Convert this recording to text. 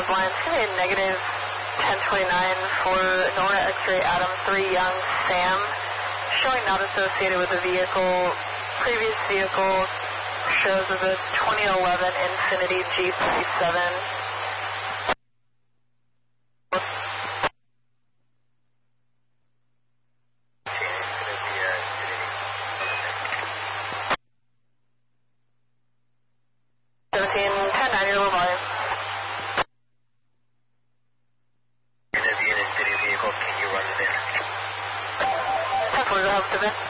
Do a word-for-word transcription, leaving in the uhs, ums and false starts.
lines, give me a negative ten twenty-nine for Nora X-ray Adam three Young Sam, showing not associated with the vehicle. Previous vehicle shows as a twenty eleven Infiniti G thirty-seven. seventeen ten nine, your low volume. You're going to be an Infiniti vehicle, can you run it in? ten four, go help to